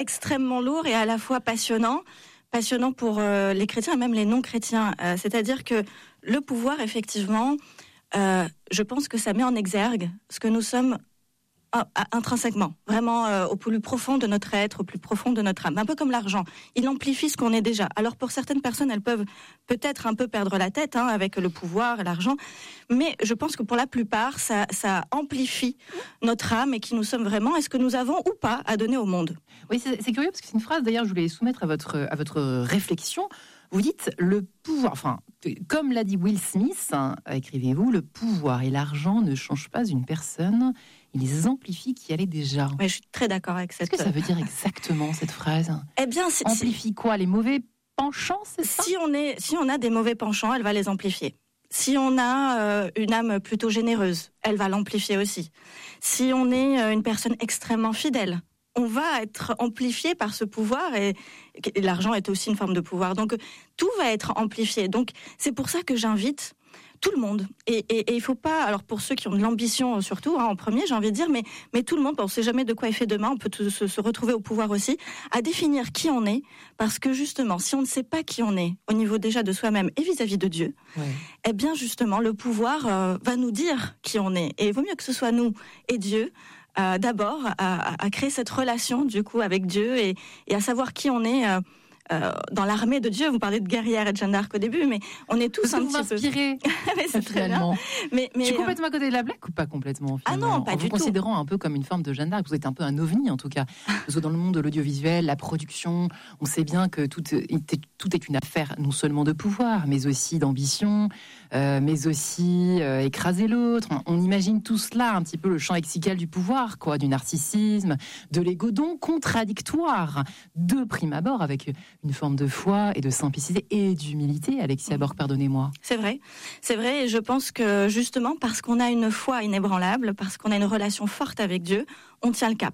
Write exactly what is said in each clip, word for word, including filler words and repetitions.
extrêmement lourd et à la fois passionnant. Passionnant pour euh, les chrétiens et même les non-chrétiens. Euh, c'est-à-dire que le pouvoir, effectivement, euh, je pense que ça met en exergue ce que nous sommes euh, intrinsèquement, vraiment euh, au plus profond de notre être, au plus profond de notre âme. Un peu comme l'argent. Il amplifie ce qu'on est déjà. Alors pour certaines personnes, elles peuvent peut-être un peu perdre la tête hein, avec le pouvoir et l'argent, mais je pense que pour la plupart, ça, ça amplifie notre âme et qui nous sommes vraiment, est-ce que nous avons ou pas à donner au monde. Oui, c'est, c'est curieux parce que c'est une phrase, d'ailleurs, je voulais soumettre à votre, à votre réflexion. Vous dites le pouvoir, enfin, comme l'a dit Will Smith, hein, écrivez-vous, le pouvoir et l'argent ne changent pas une personne, ils les amplifient qui allait déjà. Oui, je suis très d'accord avec cette... Qu'est-ce que ça veut dire exactement, cette phrase ? Eh bien, c'est... Amplifie quoi ? Les mauvais penchants, c'est ça ? Si on est, si on a des mauvais penchants, elle va les amplifier. Si on a euh, une âme plutôt généreuse, elle va l'amplifier aussi. Si on est euh, une personne extrêmement fidèle, on va être amplifié par ce pouvoir et, et l'argent est aussi une forme de pouvoir. Donc tout va être amplifié. Donc c'est pour ça que j'invite tout le monde. Et, et, et il faut pas, alors pour ceux qui ont de l'ambition surtout, hein, en premier, j'ai envie de dire, mais, mais tout le monde, on ne sait jamais de quoi est fait demain, on peut te, se, se retrouver au pouvoir aussi, à définir qui on est, parce que justement, si on ne sait pas qui on est, au niveau déjà de soi-même et vis-à-vis de Dieu, ouais. eh bien justement, le pouvoir euh, va nous dire qui on est. Et il vaut mieux que ce soit nous et Dieu, Euh, d'abord à, à créer cette relation du coup avec Dieu et, et à savoir qui on est euh, euh, dans l'armée de Dieu. Vous parlez de guerrière et de Jeanne d'Arc au début, mais on est tous Parce un que petit vous m'inspirez, peu. mais c'est finalement. Mais, mais je suis complètement à côté de la blague ou pas complètement finalement. Ah non, pas en du vous tout. Considérant un peu comme une forme de Jeanne d'Arc, vous êtes un peu un ovni en tout cas. Parce que dans le monde de l'audiovisuel, la production, on sait bien que tout est, tout est une affaire non seulement de pouvoir, mais aussi d'ambition, euh, mais aussi euh, écraser l'autre. On, on imagine tout cela, un petit peu le champ lexical du pouvoir, quoi, du narcissisme, de l'ego, donc contradictoire, de prime abord, avec une forme de foi et de simplicité et d'humilité. Alexia Borg, pardonnez-moi. C'est vrai, c'est vrai, et je pense que justement parce qu'on a une foi inébranlable, parce qu'on a une relation forte avec Dieu, on tient le cap.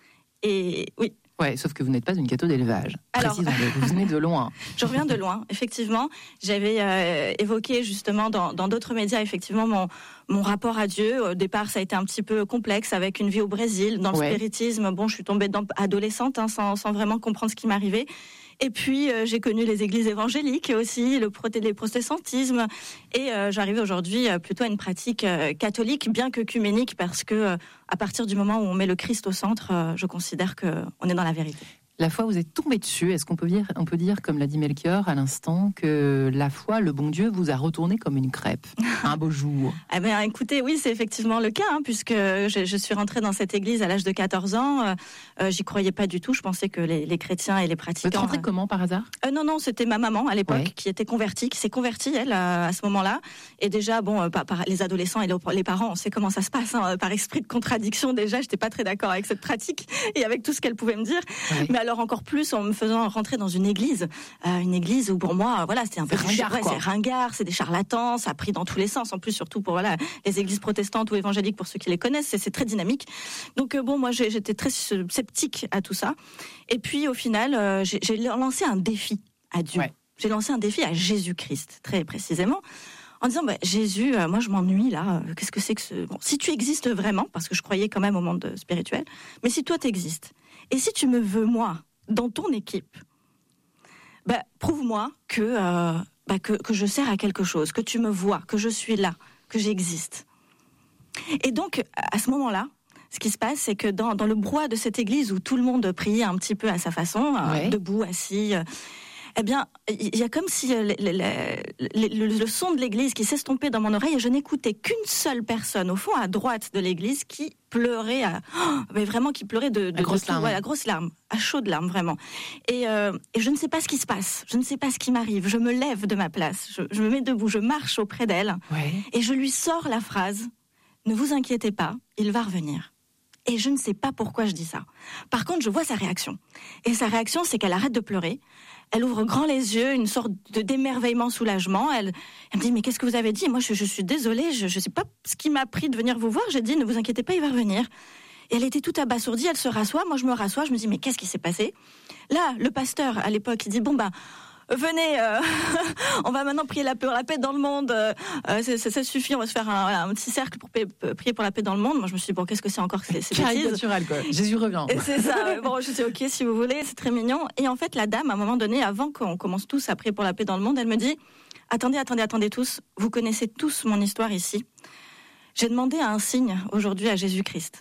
Et oui. Ouais, sauf que vous n'êtes pas une catho d'élevage. Alors, vous venez de loin. Je reviens de loin, effectivement. J'avais euh, évoqué justement dans, dans d'autres médias, effectivement, mon, mon rapport à Dieu. Au départ, ça a été un petit peu complexe avec une vie au Brésil, dans le ouais. spiritisme. Bon, je suis tombée dedans adolescente, hein, sans, sans vraiment comprendre ce qui m'arrivait. Et puis, euh, j'ai connu les églises évangéliques aussi, le proté- les protestantismes. Et euh, j'arrive aujourd'hui euh, plutôt à une pratique euh, catholique, bien qu'œcuménique, parce que euh, à partir du moment où on met le Christ au centre, euh, je considère qu'on est dans la vérité. La foi, vous êtes tombé dessus. Est-ce qu'on peut dire, on peut dire, comme l'a dit Melchior à l'instant, que la foi, le bon Dieu, vous a retourné comme une crêpe un beau jour? Eh bien, écoutez, oui, c'est effectivement le cas, hein, puisque je, je suis rentrée dans cette église à l'âge de quatorze ans. Euh, j'y croyais pas du tout. Je pensais que les, les chrétiens et les pratiquants... Vous êtes rentrée comment, par hasard? euh, Non, non, c'était ma maman, à l'époque, ouais. qui était convertie, qui s'est convertie, elle, à, à ce moment-là. Et déjà, bon, par, par les adolescents et les parents, on sait comment ça se passe, hein, par esprit de contradiction, déjà, j'étais pas très d'accord avec cette pratique et avec tout ce qu'elle pouvait me dire. Ouais. Mais alors, encore plus, on me faisant rentrer dans une église, euh, une église où pour moi, voilà, c'était un peu ringard, ouais, c'est ringard, c'est des charlatans, ça a pris dans tous les sens. En plus, surtout pour voilà les églises protestantes ou évangéliques, pour ceux qui les connaissent, c'est, c'est très dynamique. Donc euh, bon, moi, j'ai, j'étais très sceptique à tout ça. Et puis au final, euh, j'ai, j'ai lancé un défi à Dieu. Ouais. J'ai lancé un défi à Jésus-Christ, très précisément, en disant bah, Jésus, euh, moi, je m'ennuie là. Euh, qu'est-ce que c'est que ce bon, si tu existes vraiment, parce que je croyais quand même au monde spirituel, mais si toi t'existes, et si tu me veux moi dans ton équipe, bah, prouve-moi que, euh, bah, que, que je sers à quelque chose, que tu me vois, que je suis là, que j'existe. Et donc, à ce moment-là, ce qui se passe, c'est que dans, dans le brouhaha de cette église où tout le monde priait un petit peu à sa façon, ouais. euh, debout, assis, euh, eh bien, il y a comme si euh, le, le, le, le son de l'église qui s'estompait dans mon oreille et je n'écoutais qu'une seule personne, au fond, à droite de l'église, qui pleurait, à, oh, mais vraiment qui pleurait de, de, à grosse de larmes, ouais, à grosse larmes, à chaudes larmes, vraiment. Et, euh, et je ne sais pas ce qui se passe, je ne sais pas ce qui m'arrive. Je me lève de ma place, je, je me mets debout, je marche auprès d'elle, ouais. et je lui sors la phrase « Ne vous inquiétez pas, il va revenir ». Et je ne sais pas pourquoi je dis ça. Par contre, je vois sa réaction. Et sa réaction, c'est qu'elle arrête de pleurer. Elle ouvre grand les yeux, une sorte de d'émerveillement, soulagement. Elle, elle me dit, mais qu'est-ce que vous avez dit? Moi, je, je suis désolée, je ne sais pas ce qui m'a pris de venir vous voir. J'ai dit, ne vous inquiétez pas, il va revenir. Et elle était toute abasourdie, elle se rassoit. Moi, je me rassois, je me dis, mais qu'est-ce qui s'est passé? Là, le pasteur, à l'époque, il dit, bon, ben, venez, euh, on va maintenant prier la paix, la paix dans le monde. Euh, ça, ça, ça suffit, on va se faire un, voilà, un petit cercle pour prier pour la paix dans le monde. Moi, je me suis dit, bon, qu'est-ce que c'est encore que ces, ces bêtises ? Caricatural, quoi. Jésus revient. Et c'est ça. Ouais. Bon, je dis, ok, si vous voulez, c'est très mignon. Et en fait, la dame, à un moment donné, avant qu'on commence tous à prier pour la paix dans le monde, elle me dit, attendez, attendez, attendez tous. Vous connaissez tous mon histoire ici. J'ai demandé un signe aujourd'hui à Jésus-Christ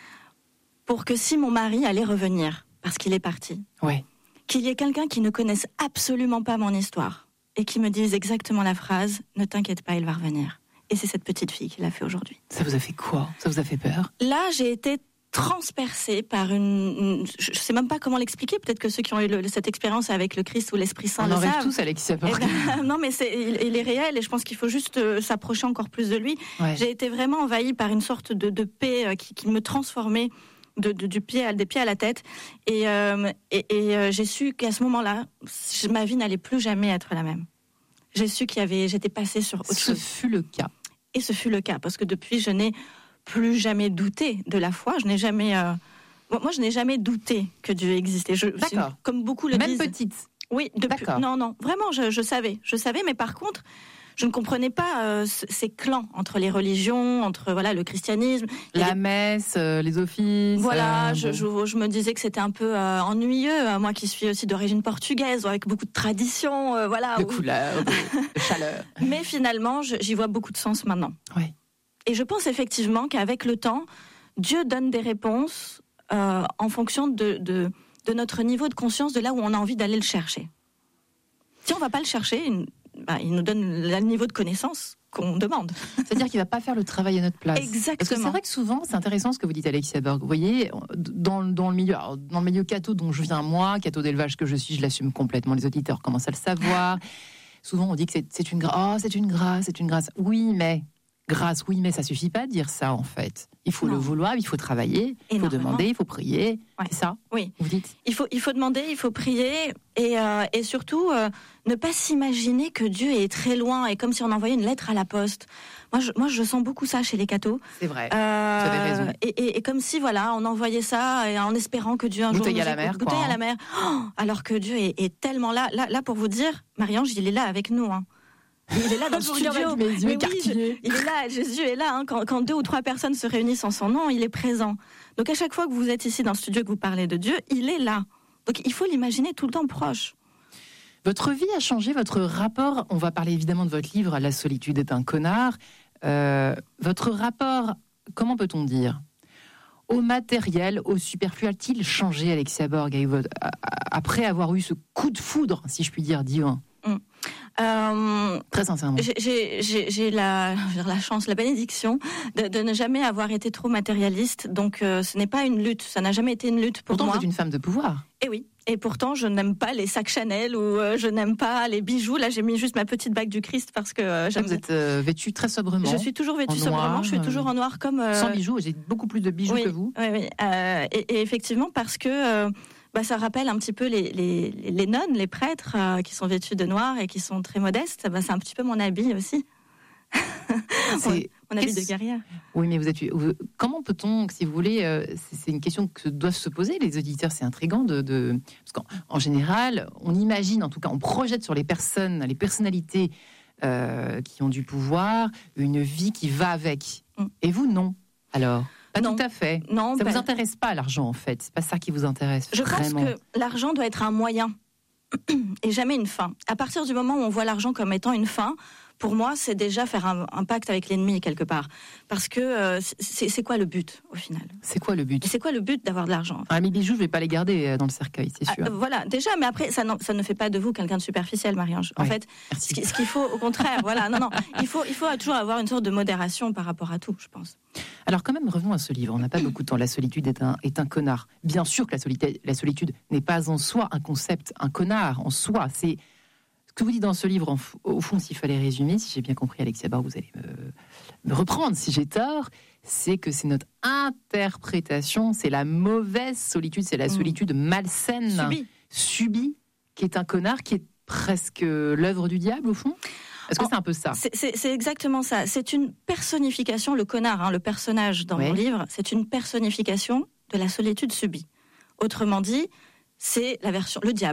pour que si mon mari allait revenir, parce qu'il est parti. Ouais. Qu'il y ait quelqu'un qui ne connaisse absolument pas mon histoire et qui me dise exactement la phrase « Ne t'inquiète pas, il va revenir ». Et c'est cette petite fille qui l'a fait aujourd'hui. Ça vous a fait quoi ? Ça vous a fait peur ? Là, j'ai été transpercée par une... une je ne sais même pas comment l'expliquer. Peut-être que ceux qui ont eu le, cette expérience avec le Christ ou l'Esprit Saint On le en rêve savent. tous, Alexia Borg. Eh ben, non, mais c'est, il, il est réel et je pense qu'il faut juste euh, s'approcher encore plus de lui. Ouais. J'ai été vraiment envahie par une sorte de, de paix euh, qui, qui me transformait De, de, du pied à, des pieds à la tête et, euh, et, et euh, j'ai su qu'à ce moment-là ma vie n'allait plus jamais être la même. J'ai su qu'il y avait, j'étais passée sur autre ce chose. fut le cas Et ce fut le cas parce que depuis je n'ai plus jamais douté de la foi. Je n'ai jamais euh... bon, moi je n'ai jamais douté que Dieu existait. Je, D'accord. Comme beaucoup le même disent. petite. Oui, depuis, D'accord. non non vraiment je, je savais je savais mais par contre je ne comprenais pas euh, ces clans entre les religions, entre voilà le christianisme, la des... messe, euh, les offices. Voilà, euh, je, je, je me disais que c'était un peu euh, ennuyeux, euh, moi qui suis aussi d'origine portugaise, avec beaucoup de traditions, euh, voilà. De où... couleurs, de, de chaleur. Mais finalement, je, j'y vois beaucoup de sens maintenant. Oui. Et je pense effectivement qu'avec le temps, Dieu donne des réponses euh, en fonction de, de, de notre niveau de conscience, de là où on a envie d'aller le chercher. Si on ne va pas le chercher, bah, il nous donne le niveau de connaissance qu'on demande. C'est-à-dire qu'il ne va pas faire le travail à notre place. Exactement. Parce que c'est vrai que souvent, c'est intéressant ce que vous dites, Alexia Borg. Vous voyez, dans, dans le milieu, alors, dans le milieu catho dont je viens moi, catho d'élevage que je suis, je l'assume complètement. Les auditeurs commencent à le savoir. Souvent, on dit que c'est, c'est une grâce. Oh, c'est une grâce, c'est une grâce. Oui, mais grâce, oui, mais ça suffit pas de dire ça en fait. Il faut non. le vouloir, il faut travailler, il faut demander, il faut prier. Ouais. C'est ça. Oui. Vous dites. Il faut, il faut demander, il faut prier et, euh, et surtout euh, ne pas s'imaginer que Dieu est très loin et comme si on envoyait une lettre à la poste. Moi, je, moi, je sens beaucoup ça chez les cathos. C'est vrai. Euh, vous avez raison. Et, et, et comme si voilà, on envoyait ça et en espérant que Dieu un bouteille jour nous à la mer, bouteille quoi, à la mer. Oh, alors que Dieu est, est tellement là, là, là pour vous dire, Marie-Ange, il est là avec nous. Hein. Il est là dans le studio. Mes yeux Mais oui, je, il est là, Jésus est là. Hein. Quand, quand deux ou trois personnes se réunissent en son nom, il est présent. Donc à chaque fois que vous êtes ici dans le studio, que vous parlez de Dieu, il est là. Donc il faut l'imaginer tout le temps proche. Votre vie a changé, votre rapport, on va parler évidemment de votre livre, La solitude est un connard. Euh, votre rapport, comment peut-on dire, au matériel, au superflu, a-t-il changé, Alexia Borg, après avoir eu ce coup de foudre, si je puis dire, divin? Mmh. Euh, Très sincèrement. J'ai, j'ai, j'ai, j'ai la, la chance, la bénédiction de, de ne jamais avoir été trop matérialiste. Donc, euh, ce n'est pas une lutte. Ça n'a jamais été une lutte pour pourtant, moi. Pourtant, vous êtes une femme de pouvoir. Et oui. Et pourtant, je n'aime pas les sacs Chanel ou euh, je n'aime pas les bijoux. Là, j'ai mis juste ma petite bague du Christ parce que euh, j'aime. Vous êtes euh, vêtue très sobrement. Je suis toujours vêtue sobrement. Noir, je suis toujours en noir comme. Euh... Sans bijoux. J'ai beaucoup plus de bijoux oui, que vous. Oui, oui. Euh, et, et effectivement, parce que. Euh, Bah, ça rappelle un petit peu les, les, les nonnes, les prêtres euh, qui sont vêtus de noir et qui sont très modestes. Bah, c'est un petit peu mon habit aussi. C'est... mon habit de guerrière. Oui, mais vous êtes. Comment peut-on, si vous voulez, euh, c'est une question que doivent se poser les auditeurs. C'est intriguant de, de... parce qu'en en général, on imagine, en tout cas, on projette sur les personnes, les personnalités euh, qui ont du pouvoir, une vie qui va avec. Mm. Et vous, non. Alors. Pas non. Tout à fait. Non, ça ne bah, vous intéresse pas, l'argent, en fait. C'est pas ça qui vous intéresse. Je vraiment. pense que l'argent doit être un moyen et jamais une fin. À partir du moment où on voit l'argent comme étant une fin, pour moi, c'est déjà faire un, un pacte avec l'ennemi quelque part. Parce que euh, c'est, c'est quoi le but, au final ? C'est quoi le but ? Et c'est quoi le but d'avoir de l'argent ? Ah, mes bijoux, je ne vais pas les garder dans le cercueil, c'est sûr. Ah, voilà, déjà, mais après, ça, ça ne fait pas de vous quelqu'un de superficiel, Marie-Ange. En oui, fait, ce, ce qu'il faut, au contraire, voilà, non, non, il faut, il faut toujours avoir une sorte de modération par rapport à tout, je pense. Alors quand même, revenons à ce livre. On n'a pas beaucoup de temps. La solitude est un, est un connard. Bien sûr que la solitude, la solitude n'est pas en soi un concept, un connard en soi. C'est ce que vous dites dans ce livre. En, au fond, s'il fallait résumer, si j'ai bien compris, Alexia Borg, vous allez me, me reprendre si j'ai tort, c'est que c'est notre interprétation, c'est la mauvaise solitude, c'est la solitude malsaine, subie, subie, qui est un connard, qui est presque l'œuvre du diable, au fond. Est-ce que c'est un peu ça ? c'est, c'est, c'est exactement ça. C'est une personnification, le connard, hein, le personnage dans ouais. mon livre, c'est une personnification de la solitude subie. Autrement dit, c'est la version, le diable.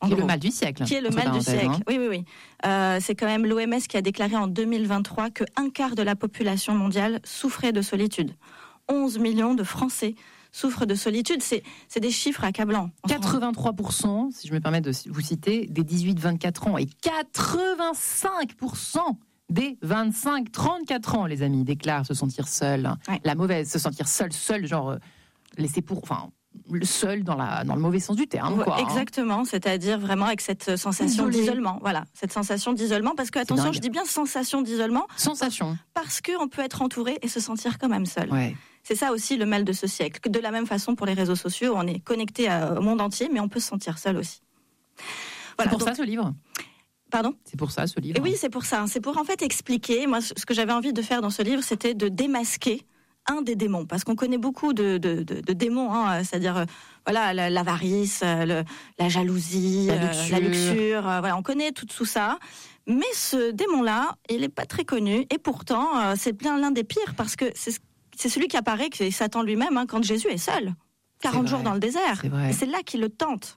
En qui est gros. le mal du siècle. Qui est le mal du siècle. Hein. Oui, oui, oui. Euh, c'est quand même l'O M S qui a déclaré en deux mille vingt-trois qu'un quart de la population mondiale souffrait de solitude. onze millions de Français souffrent de solitude. C'est, c'est des chiffres accablants. quatre-vingt-trois pour cent, si je me permets de vous citer, des dix-huit vingt-quatre ans et quatre-vingt-cinq pour cent des vingt-cinq trente-quatre ans, les amis, déclarent se sentir seuls. Ouais. La mauvaise, se sentir seul, seul, genre laissé pour... Enfin, le seul dans, la, dans le mauvais sens du terme. Quoi, exactement, hein. C'est-à-dire vraiment avec cette sensation Isolé. d'isolement. Voilà, cette sensation d'isolement. Parce que, attention, je dis bien sensation d'isolement. Sensation. Parce qu'on peut être entouré et se sentir quand même seul. Ouais. C'est ça aussi le mal de ce siècle. De la même façon, pour les réseaux sociaux, on est connecté au monde entier, mais on peut se sentir seul aussi. Voilà, c'est pour donc... ça ce livre. Pardon ? C'est pour ça ce livre. Et oui, c'est pour ça. C'est pour en fait expliquer. Moi, ce que j'avais envie de faire dans ce livre, c'était de démasquer un des démons, parce qu'on connaît beaucoup de, de, de, de démons, hein, c'est-à-dire euh, voilà la, l'avarice, euh, le, la jalousie, la luxure, euh, la luxure euh, voilà, on connaît tout, tout ça. Mais ce démon-là, il n'est pas très connu, et pourtant euh, c'est bien l'un des pires, parce que c'est, c'est celui qui apparaît, que c'est Satan lui-même, hein, quand Jésus est seul, quarante jours dans le désert, c'est et c'est là qu'il le tente.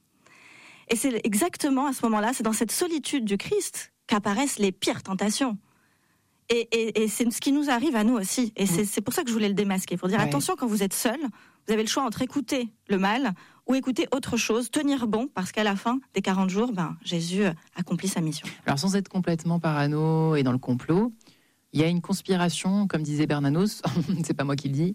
Et c'est exactement à ce moment-là, c'est dans cette solitude du Christ qu'apparaissent les pires tentations. Et, et, et c'est ce qui nous arrive à nous aussi. Et c'est, c'est pour ça que je voulais le démasquer. Pour dire, ouais. attention, quand vous êtes seul, vous avez le choix entre écouter le mal ou écouter autre chose, tenir bon, parce qu'à la fin des quarante jours, ben, Jésus accomplit sa mission. Alors, sans être complètement parano et dans le complot, il y a une conspiration, comme disait Bernanos, c'est pas moi qui le dis,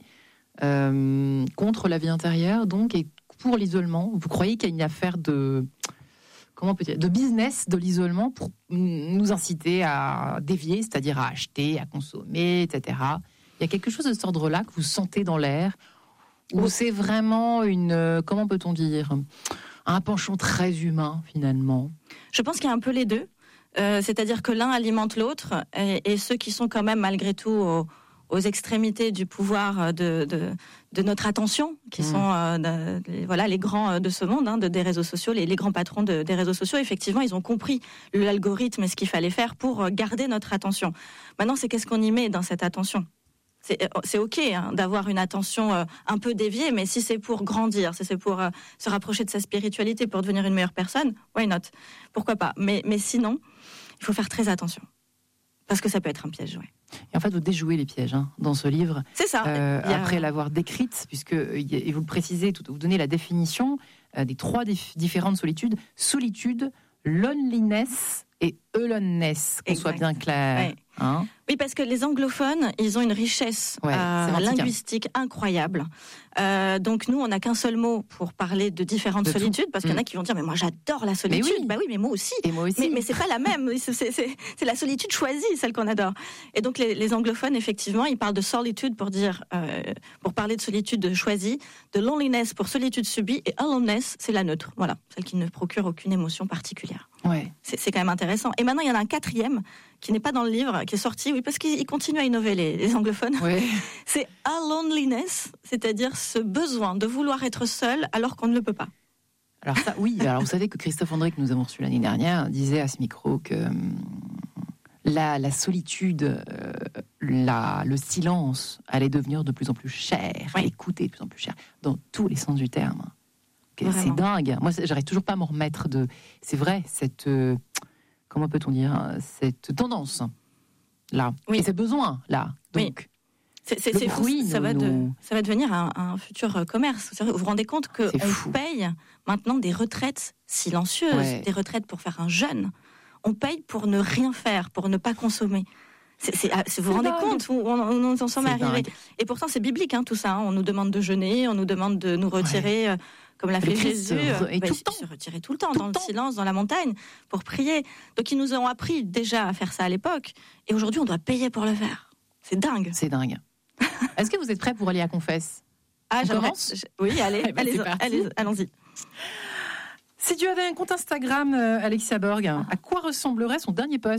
euh, contre la vie intérieure, donc, et pour l'isolement. Vous croyez qu'il y a une affaire de... Comment on peut dire, de business de l'isolement pour nous inciter à dévier, c'est-à-dire à acheter, à consommer, et cetera. Il y a quelque chose de cet ordre-là que vous sentez dans l'air, ou c'est vraiment une, comment peut-on dire, un penchant très humain finalement ? Je pense qu'il y a un peu les deux, euh, c'est-à-dire que l'un alimente l'autre, et, et ceux qui sont quand même malgré tout aux, aux extrémités du pouvoir de, de, de notre attention, qui mmh. sont euh, de, voilà, les grands de ce monde, hein, de, des réseaux sociaux, les, les grands patrons de, des réseaux sociaux, effectivement, ils ont compris l'algorithme et ce qu'il fallait faire pour garder notre attention. Maintenant, c'est qu'est-ce qu'on y met dans cette attention ? C'est, c'est ok hein, d'avoir une attention euh, un peu déviée, mais si c'est pour grandir, si c'est pour euh, se rapprocher de sa spiritualité, pour devenir une meilleure personne, why not ? Pourquoi pas ? Mais, mais sinon, il faut faire très attention. Parce que ça peut être un piège, ouais. Et en fait, vous déjouez les pièges hein, dans ce livre. C'est ça. Euh, a... Après l'avoir décrite, puisque et vous le précisez, vous donnez la définition euh, des trois dif- différentes solitudes. Solitude, loneliness et aloneness, qu'on exact. Soit bien clair. Ouais. Hein oui, parce que les anglophones, ils ont une richesse ouais, euh, linguistique incroyable. Euh, donc nous, on n'a qu'un seul mot pour parler de différentes de solitudes, tout. Parce qu'il y en a qui vont dire, mais moi j'adore la solitude. Mais oui. Bah oui, mais moi aussi. Et moi aussi. Mais, mais c'est pas la même. C'est, c'est, c'est, c'est la solitude choisie, celle qu'on adore. Et donc les, les anglophones, effectivement, ils parlent de solitude pour dire, euh, pour parler de solitude choisie, de loneliness pour solitude subie, et aloneness, c'est la neutre. Voilà, celle qui ne procure aucune émotion particulière. Ouais. C'est, c'est quand même intéressant. Et maintenant, il y en a un quatrième qui n'est pas dans le livre, qui est sorti, oui, parce qu'ils continuent à innover, les, les anglophones. Ouais. C'est aloneliness, c'est-à-dire ce besoin de vouloir être seul alors qu'on ne le peut pas. Alors ça, oui. Alors vous savez que Christophe André, que nous avons reçu l'année dernière, disait à ce micro que hum, la, la solitude, euh, la, le silence allait devenir de plus en plus cher, ouais. L'écouter de plus en plus cher, dans tous les sens du terme. Vraiment. C'est dingue. Moi, j'arrive toujours pas à m'en remettre de... C'est vrai, cette... Euh, comment peut-on dire, cette tendance là, oui. Et ce besoin là. Donc, oui. c'est, c'est, c'est fou. Ça va, de, ça va devenir un, un futur commerce. Vous vous rendez compte qu'on paye maintenant des retraites silencieuses, ouais. Des retraites pour faire un jeûne. On paye pour ne rien faire, pour ne pas consommer. C'est, c'est, c'est, vous vous rendez dingue. Compte où on, on, on en sommes arrivés. Et pourtant, c'est biblique, hein, tout ça. Hein. On nous demande de jeûner, on nous demande de nous retirer... Ouais. Euh, comme l'a fait Jésus, se, et bah, tout le temps. se retirer tout le temps, tout dans le, le temps. silence, dans la montagne, pour prier. Donc ils nous ont appris déjà à faire ça à l'époque, et aujourd'hui on doit payer pour le faire. C'est dingue. C'est dingue. Est-ce que vous êtes prêts pour aller à Confesse ? Ah, on commence ? Oui, allez, ben, allez, allez, allons-y. Si tu avais un compte Instagram, euh, Alexia Borg, à quoi ressemblerait son dernier post ?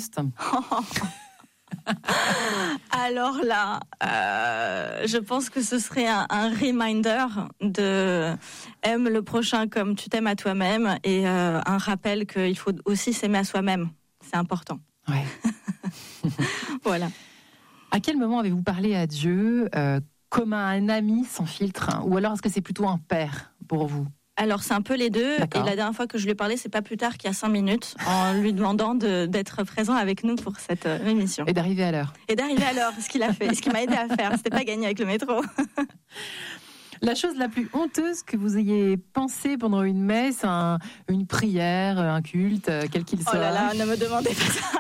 Alors là, euh, je pense que ce serait un, un reminder de aime le prochain comme tu t'aimes à toi-même et euh, un rappel qu'il faut aussi s'aimer à soi-même. C'est important. Ouais. Voilà. À quel moment avez-vous parlé à Dieu euh, comme à un ami sans filtre, hein, ou alors est-ce que c'est plutôt un père pour vous ? Alors c'est un peu les deux. D'accord. Et la dernière fois que je lui ai parlé, c'est pas plus tard qu'il y a cinq minutes, en lui demandant de, d'être présent avec nous pour cette euh, émission. Et d'arriver à l'heure. Et d'arriver à l'heure, ce qu'il a fait, ce qu'il m'a aidé à faire. C'était pas gagné avec le métro. La chose la plus honteuse que vous ayez pensée pendant une messe, un, une prière, un culte, quel qu'il soit. Oh là là, ne me demandez pas ça.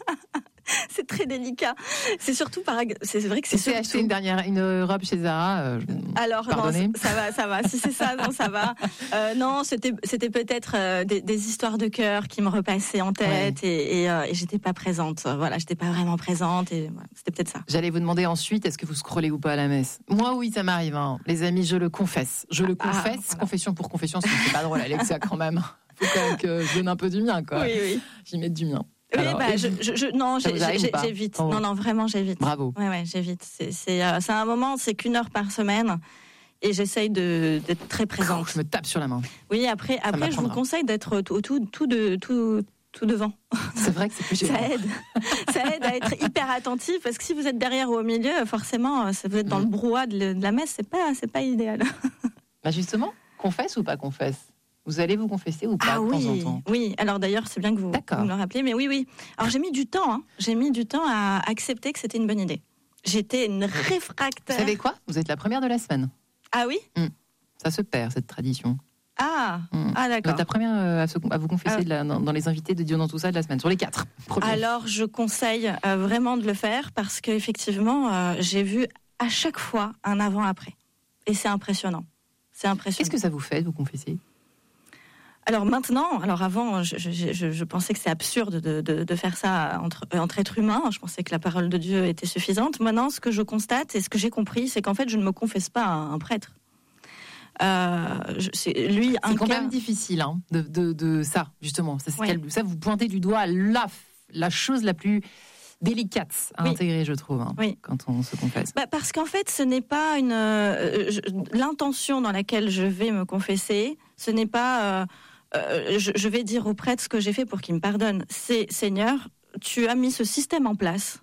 C'est très délicat. C'est surtout par. C'est vrai que c'est C'est surtout. acheter une dernière une robe chez Zara. Euh, Alors pardonnez. non, ça va, ça va. Si c'est ça, non, ça va. Euh, non, c'était c'était peut-être euh, des, des histoires de cœur qui me repassaient en tête, ouais. et, et, euh, et j'étais pas présente. Voilà, j'étais pas vraiment présente et voilà, c'était peut-être ça. J'allais vous demander ensuite, est-ce que vous scrollez ou pas à la messe? Moi, oui, ça m'arrive. Hein. Les amis, je le confesse. Je le confesse. Ah, voilà. Confession pour confession, c'est pas drôle, Alexia, quand même. Faut quand même que je donne un peu du mien, quoi. Oui, oui. J'y mette du mien. Oui, Alors, bah, je, je, je, non, j'ai, j'ai, j'évite. Oh. Non, non, vraiment, j'évite. Bravo. Ouais, ouais, j'évite. C'est, c'est, euh, c'est un moment, c'est qu'une heure par semaine, et j'essaye de, d'être très présente. Je me tape sur la main. Oui, après, Ça après, je vous conseille d'être tout, tout, tout, de, tout, tout devant. C'est vrai que c'est plus gênant. Ça aide. Ça aide à être hyper attentif, parce que si vous êtes derrière ou au milieu, forcément, vous êtes dans mmh. le brouhaha de, de la messe, c'est pas, c'est pas idéal. Bah justement, confesse ou pas confesse? Vous allez vous confesser ou pas ah, de oui, temps en temps? Oui, alors d'ailleurs, c'est bien que vous, vous me le rappelez, mais oui, oui. Alors j'ai mis du temps, hein. j'ai mis du temps à accepter que c'était une bonne idée. J'étais une réfractaire. Vous savez quoi? Vous êtes la première de la semaine. Ah oui? mmh. Ça se perd, cette tradition. Ah, mmh. ah d'accord. Vous êtes la première à, se, à vous confesser ah. de la, dans, dans les invités de Dieu dans tout ça de la semaine, sur les quatre. Premier. Alors je conseille euh, vraiment de le faire, parce qu'effectivement, euh, j'ai vu à chaque fois un avant-après. Et c'est impressionnant. C'est impressionnant. Qu'est-ce que ça vous fait de vous confesser? Alors maintenant, alors avant, je, je, je, je pensais que c'est absurde de, de, de faire ça entre, entre êtres humains. Je pensais que la parole de Dieu était suffisante. Maintenant, ce que je constate et ce que j'ai compris, c'est qu'en fait, je ne me confesse pas à un prêtre. Euh, je, c'est lui, c'est un quand cas... même difficile hein, de, de, de ça, justement. Ça, c'est ouais. quel, ça, vous pointez du doigt la, la chose la plus délicate à oui. intégrer, je trouve, hein, oui. quand on se confesse. Bah parce qu'en fait, ce n'est pas une euh, je, l'intention dans laquelle je vais me confesser. Ce n'est pas euh, euh, je, je vais dire au prêtre ce que j'ai fait pour qu'il me pardonne. C'est Seigneur, tu as mis ce système en place,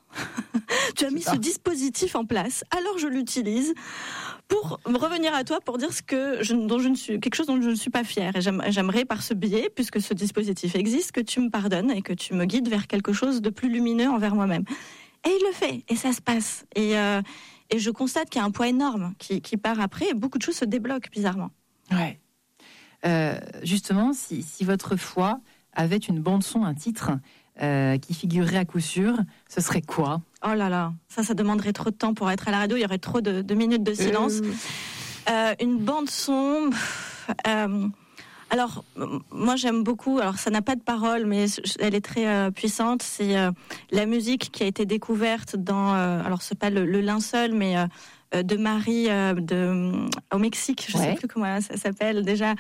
tu as mis ce dispositif en place. Alors je l'utilise pour revenir à toi pour dire ce que je, dont je ne suis quelque chose dont je ne suis pas fière. Et j'aimerais par ce biais, puisque ce dispositif existe, que tu me pardonnes et que tu me guides vers quelque chose de plus lumineux envers moi-même. Et il le fait, et ça se passe. Et, euh, et je constate qu'il y a un poids énorme qui, qui part après, et beaucoup de choses se débloquent bizarrement. Ouais. Euh, justement, si, si votre foi avait une bande son, un titre euh, qui figurerait à coup sûr, ce serait quoi? Oh là là, ça, ça demanderait trop de temps pour être à la radio. Il y aurait trop de, de minutes de silence. Euh... Euh, une bande son. Euh, alors, moi, j'aime beaucoup. Alors, ça n'a pas de parole, mais elle est très euh, puissante. C'est euh, la musique qui a été découverte dans. Euh, alors, c'est pas le, le linceul, mais euh, de Marie euh, de au Mexique. Je ne ouais. sais plus comment ça s'appelle déjà.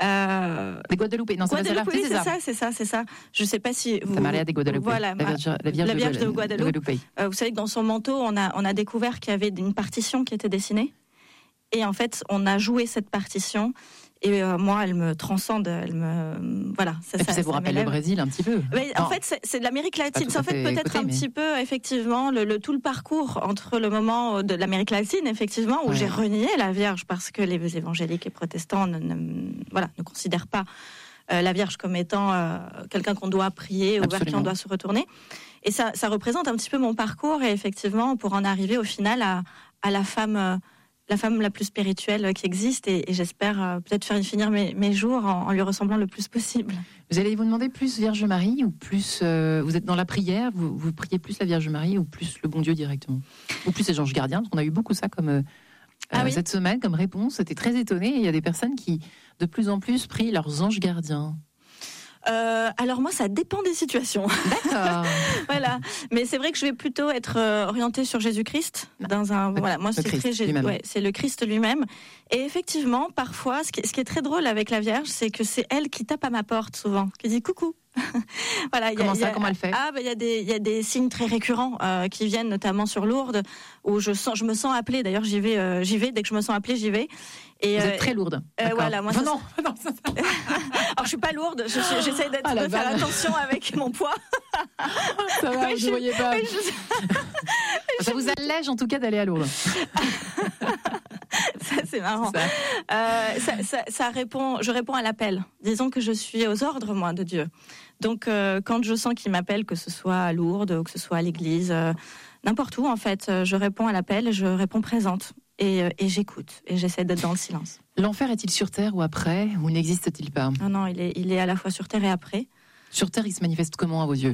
Euh... Des Guadeloupe. Non, Guadeloupe, c'est, c'est, ça. ça, c'est ça, c'est ça. Je ne sais pas si vous. Ça Maria des Guadeloupe. Voilà, la Vierge, la Vierge, la Vierge de, de, de Guadeloupe. De Guadeloupe. Euh, vous savez que dans son manteau, on a on a découvert qu'il y avait une partition qui était dessinée. Et en fait, on a joué cette partition. Et euh, moi, elle me transcende, elle me voilà. Ça, et puis ça, ça vous ça rappelle m'élève. Le Brésil un petit peu. Mais en fait, c'est, c'est de l'Amérique latine. C'est en fait peut-être écouté, un mais... petit peu effectivement le, le tout le parcours entre le moment de l'Amérique latine effectivement où ouais. j'ai renié la Vierge parce que les évangéliques et protestants ne, ne voilà ne considèrent pas euh, la Vierge comme étant euh, quelqu'un qu'on doit prier ou vers qui on doit se retourner. Et ça, ça représente un petit peu mon parcours et effectivement pour en arriver au final à, à la femme. Euh, la femme la plus spirituelle qui existe et, et j'espère euh, peut-être faire finir mes, mes jours en, en lui ressemblant le plus possible. Vous allez vous demander plus Vierge Marie ou plus euh, vous êtes dans la prière, vous, vous priez plus la Vierge Marie ou plus le bon Dieu directement ou plus les anges gardiens, parce qu'on a eu beaucoup ça comme euh, ah, euh, oui. cette semaine comme réponse. C'était très étonné. Il y a des personnes qui de plus en plus prient leurs anges gardiens. Euh, alors moi, ça dépend des situations. D'accord. Voilà. Mais c'est vrai que je vais plutôt être euh, orientée sur Jésus-Christ. Dans un, le, voilà, moi, c'est, très Jésus, ouais, c'est le Christ lui-même. Et effectivement, parfois, ce qui, ce qui est très drôle avec la Vierge, c'est que c'est elle qui tape à ma porte souvent, qui dit coucou. Voilà, comment y a, ça, y a, comment elle fait? Ah, ben il y a des, il y a des signes très récurrents euh, qui viennent notamment sur Lourdes, où je sens, je me sens appelée. D'ailleurs, j'y vais, euh, j'y vais dès que je me sens appelée, j'y vais. Et, Vous euh, êtes très lourde. Euh, voilà, moi. Enfin, ça, non, non, ça, ça... Alors, je suis pas lourde. Je, je, j'essaie d'être, ah, de faire attention avec mon poids. Ça va, je ne voyais pas. Je... Ça vous allège en tout cas d'aller à Lourdes. ça c'est marrant. Ça. Euh, ça, ça, ça répond, je réponds à l'appel. Disons que je suis aux ordres, moi, de Dieu. Donc, euh, quand je sens qu'il m'appelle, que ce soit à Lourdes, ou que ce soit à l'église, euh, n'importe où, en fait, je réponds à l'appel, je réponds présente. Et, euh, et j'écoute, et j'essaie d'être dans le silence. L'enfer est-il sur Terre ou après, ou n'existe-t-il pas ? Non, non, il est, il est à la fois sur Terre et après. Sur Terre, il se manifeste comment à vos yeux ?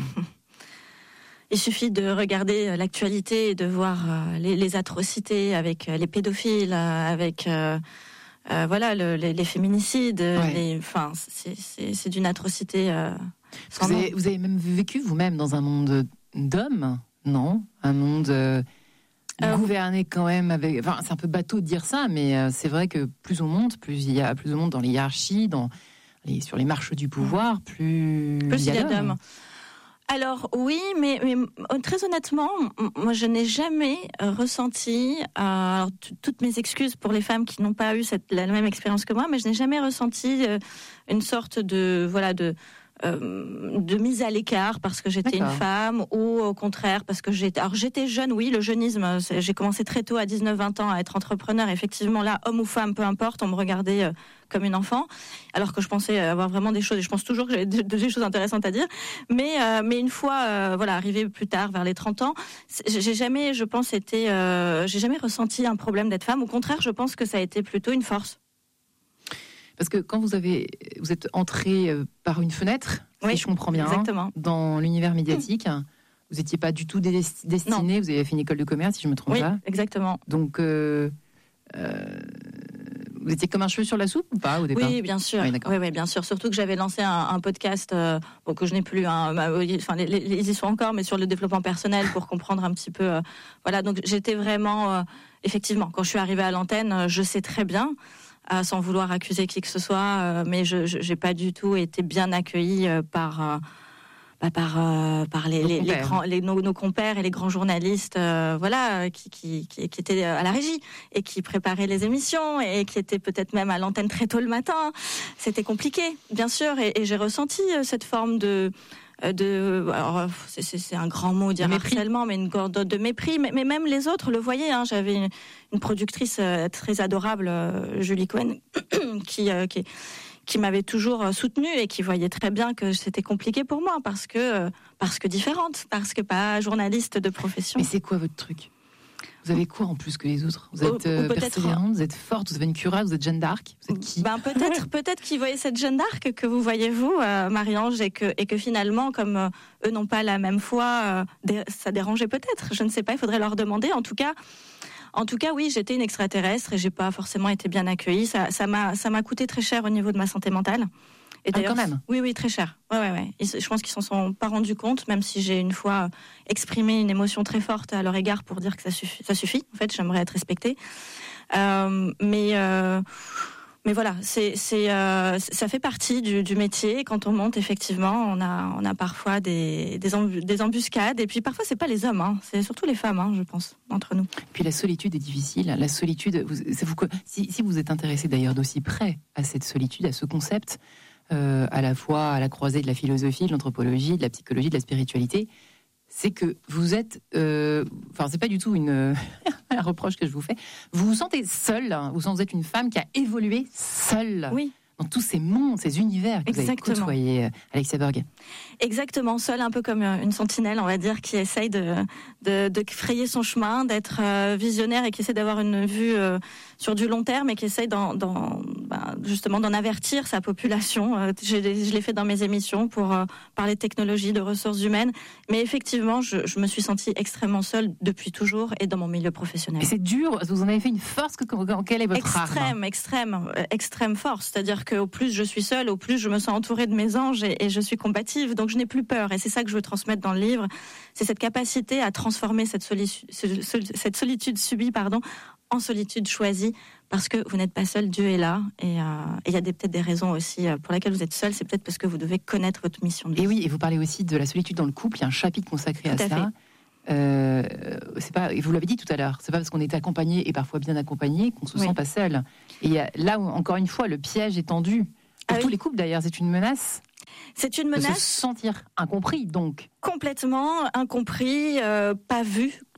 Il suffit de regarder l'actualité et de voir euh, les, les atrocités avec euh, les pédophiles, euh, avec euh, euh, voilà le, les, les féminicides. Ouais. Enfin, c'est, c'est, c'est d'une atrocité. Euh, vous, avez, vous avez même vécu vous-même dans un monde d'hommes, non ? Un monde euh, euh, gouverné quand même avec. Enfin, c'est un peu bateau de dire ça, mais euh, c'est vrai que plus on monte, plus il y a plus on monte dans les hiérarchies, dans les, sur les marches du pouvoir, plus, plus il y a d'hommes. d'hommes. Alors oui, mais, mais très honnêtement, moi je n'ai jamais ressenti, euh, alors, t- toutes mes excuses pour les femmes qui n'ont pas eu cette, la même expérience que moi, mais je n'ai jamais ressenti euh, une sorte de voilà de euh, de mise à l'écart parce que j'étais D'accord. une femme, ou au contraire parce que j'étais. Alors j'étais jeune, oui, le jeunisme. J'ai commencé très tôt, à dix-neuf vingt ans, à être entrepreneur. Effectivement, là, homme ou femme, peu importe, on me regardait euh, comme une enfant, alors que je pensais avoir vraiment des choses, et je pense toujours que j'avais des, des choses intéressantes à dire. Mais euh, mais une fois, euh, voilà, arrivé plus tard, vers les trente ans, j'ai jamais, je pense, été, euh, j'ai jamais ressenti un problème d'être femme. Au contraire, je pense que ça a été plutôt une force. Parce que quand vous avez, vous êtes entrée par une fenêtre, oui, si je comprends bien, exactement. Dans l'univers médiatique, mmh. vous n'étiez pas du tout destinée, vous avez fait une école de commerce, si je ne me trompe oui, pas. Oui, exactement. Donc, euh, euh, vous étiez comme un cheveu sur la soupe ou pas au départ ? Oui, bien sûr. Oui, oui, oui, bien sûr. Surtout que j'avais lancé un, un podcast, euh, bon, que je n'ai plus, hein, enfin, les, les, ils y sont encore, mais sur le développement personnel pour comprendre un petit peu. Euh, voilà, donc j'étais vraiment, euh, effectivement, quand je suis arrivée à l'antenne, je sais très bien. Euh, sans vouloir accuser qui que ce soit, euh, mais je n'ai pas du tout été bien accueillie euh, par, euh, bah, par, euh, par les, les, les grands, les, nos, nos compères et les grands journalistes euh, voilà, qui, qui, qui, qui étaient à la régie et qui préparaient les émissions et qui étaient peut-être même à l'antenne très tôt le matin. C'était compliqué, bien sûr, et, et j'ai ressenti euh, cette forme de... de alors c'est, c'est, c'est un grand mot dire harcèlement, mais une corde de mépris, mais, mais même les autres le voyaient, hein. J'avais une, une productrice euh, très adorable, euh, Julie Cohen, qui, euh, qui qui m'avait toujours soutenue et qui voyait très bien que c'était compliqué pour moi parce que euh, parce que différente, parce que pas journaliste de profession. Mais c'est quoi votre truc ? Vous avez quoi en plus que les autres ? Vous êtes euh, persévérante, vous êtes forte, vous avez une cuirasse, vous êtes Jeanne d'Arc. Vous êtes qui ? Ben peut-être, peut-être qu'ils voyaient cette Jeanne d'Arc que vous voyez vous, euh, Marie-Ange, et que et que finalement, comme euh, eux n'ont pas la même foi, euh, dé- ça dérangeait peut-être. Je ne sais pas, il faudrait leur demander. En tout cas, en tout cas, oui, j'étais une extraterrestre et j'ai pas forcément été bien accueillie. Ça, ça m'a, ça m'a coûté très cher au niveau de ma santé mentale. Et d'ailleurs, ah, quand même. Oui, oui, très cher. Ouais, ouais, ouais. Et je pense qu'ils s'en sont pas rendus compte, même si j'ai une fois exprimé une émotion très forte à leur égard pour dire que ça suffit. Ça suffit. En fait, j'aimerais être respectée. Euh, mais, euh, mais voilà, c'est, c'est, euh, ça fait partie du, du métier. Quand on monte, effectivement, on a, on a parfois des, des, embu- des embuscades. Et puis parfois, c'est pas les hommes, hein. C'est surtout les femmes, hein, je pense, entre nous. Et puis la solitude est difficile. La solitude, vous, c'est vous, si, si vous êtes intéressé d'ailleurs d'aussi près à cette solitude, à ce concept. Euh, à la fois à la croisée de la philosophie, de l'anthropologie, de la psychologie, de la spiritualité, c'est que vous êtes, euh, enfin c'est pas du tout une un reproche que je vous fais, vous vous sentez seule, vous vous êtes une femme qui a évolué seule. Oui. Dans tous ces mondes, ces univers que Exactement. Vous avez côtoyés, Alexia Borg. Exactement, seule, un peu comme une sentinelle, on va dire, qui essaye de, de, de frayer son chemin, d'être euh, visionnaire et qui essaie d'avoir une vue euh, sur du long terme et qui essaye d'en, d'en, ben, justement d'en avertir sa population. Euh, je, je l'ai fait dans mes émissions pour euh, parler de technologie, de ressources humaines. Mais effectivement, je, je me suis sentie extrêmement seule depuis toujours et dans mon milieu professionnel. Et c'est dur, vous en avez fait une force, que, quelle est votre extrême, arme ? Extrême, extrême, extrême force. C'est-à-dire qu'au plus je suis seule, au plus je me sens entourée de mes anges et, et je suis combative. Donc je n'ai plus peur. Et c'est ça que je veux transmettre dans le livre. C'est cette capacité à transformer cette, soli- cette solitude subie pardon, en solitude choisie. Parce que vous n'êtes pas seul, Dieu est là. Et il euh, y a des, peut-être des raisons aussi pour lesquelles vous êtes seul. C'est peut-être parce que vous devez connaître votre mission de vie. Et oui, et vous parlez aussi de la solitude dans le couple. Il y a un chapitre consacré Tout à, à ça. Euh, c'est pas, vous l'avez dit tout à l'heure, c'est pas parce qu'on est accompagné et parfois bien accompagné qu'on se oui. sent pas seul. Et y a, là, encore une fois, le piège est tendu. Pour ah tous oui. les couples d'ailleurs, c'est une menace. C'est une menace. De se sentir incompris, donc. Complètement incompris, euh, pas vu,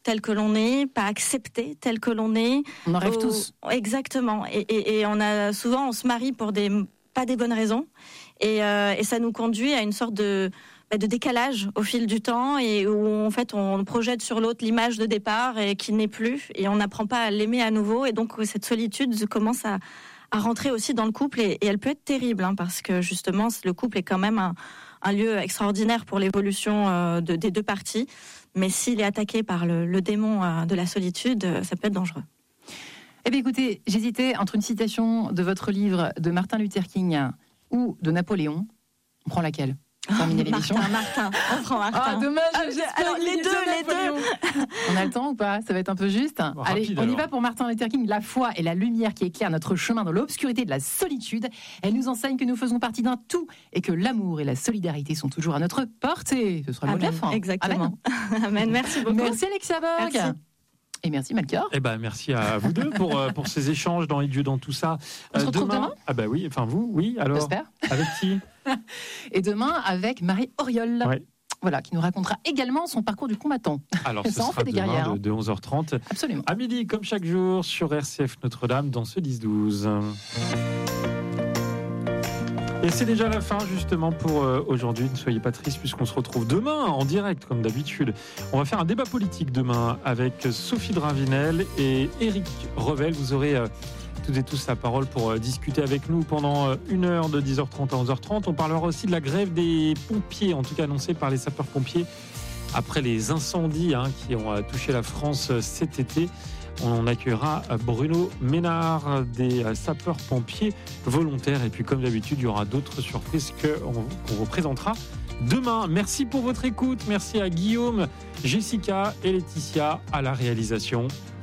tel que l'on est, pas accepté tel que l'on est. On en rêve Au... tous. Exactement. Et, et, et on a souvent, on se marie pour des pas des bonnes raisons, et, euh, et ça nous conduit à une sorte de de décalage au fil du temps, et où en fait on projette sur l'autre l'image de départ et qui n'est plus, et on n'apprend pas à l'aimer à nouveau, et donc cette solitude commence à, à rentrer aussi dans le couple, et, et elle peut être terrible, hein, parce que justement le couple est quand même un, un lieu extraordinaire pour l'évolution euh, de, des deux parties, mais s'il est attaqué par le, le démon euh, de la solitude, euh, ça peut être dangereux. Eh bien écoutez, j'hésitais entre une citation de votre livre de Martin Luther King ou de Napoléon. On prend laquelle ? Terminer l'émission. Martin, Martin, on prend Martin. Ah, dommage, ah, alors les deux, les deux. On a le temps ou pas ? Ça va être un peu juste. Bon, Allez, rapide, on y alors. va pour Martin Luther King. La foi est la lumière qui éclaire notre chemin dans l'obscurité de la solitude. Elle nous enseigne que nous faisons partie d'un tout et que l'amour et la solidarité sont toujours à notre portée. Ce sera le mot de la fin. Exactement. Amen. Amen. Merci beaucoup. Merci Alexia Borg. Merci. Et merci Melchior. Eh ben, merci à vous deux pour, euh, pour ces échanges dans les dieux, dans tout ça. On se retrouve demain ? Ah bah oui, enfin vous, oui, alors. J'espère. Avec qui ? Et demain avec Marie Auriol. Ouais. Voilà, qui nous racontera également son parcours du combattant. Alors ce Ça en sera fait des demain guerrières, de, de onze heures trente Absolument. à midi, comme chaque jour, sur R C F Notre-Dame, dans ce dix douze. Et c'est déjà la fin justement pour euh, aujourd'hui. Ne soyez pas tristes puisqu'on se retrouve demain en direct comme d'habitude. On va faire un débat politique demain avec Sophie Dravinel et Éric Revel. Vous aurez euh, toutes et tous la parole pour euh, discuter avec nous pendant euh, une heure de dix heures trente à onze heures trente. On parlera aussi de la grève des pompiers, en tout cas annoncée par les sapeurs-pompiers après les incendies hein, qui ont euh, touché la France euh, cet été. On accueillera Bruno Ménard des sapeurs-pompiers volontaires. Et puis, comme d'habitude, il y aura d'autres surprises qu'on qu'on vous présentera demain. Merci pour votre écoute. Merci à Guillaume, Jessica et Laetitia à la réalisation.